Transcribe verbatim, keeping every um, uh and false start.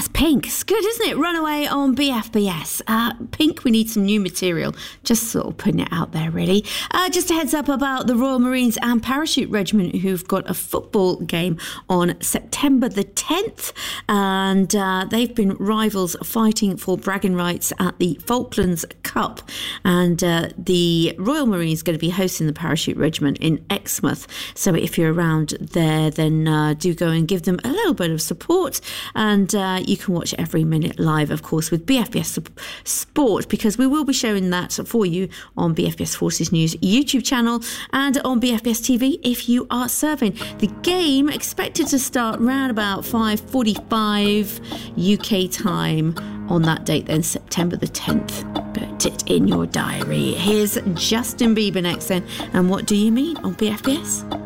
That's Pink. It's good, isn't it? Runaway on B F B S. Uh, Pink, we need some new material. Just sort of putting it out there, really. Uh, just a heads up about the Royal Marines and Parachute Regiment, who've got a football game on September the tenth. And uh, they've been rivals fighting for bragging rights at the Falklands Cup. And uh, the Royal Marines are going to be hosting the Parachute Regiment in Exmouth. So if you're around there, then uh, do go and give them a little bit of support. And uh, you can watch every minute live, of course, with B F B S Sport, because we will be showing that for you on B F B S Forces News YouTube channel and on B F B S T V if you are serving. The game expected to start around about five forty-five U K time on that date, then September the tenth. Put it in your diary. Here's Justin Bieber next then. And What Do You Mean on B F B S?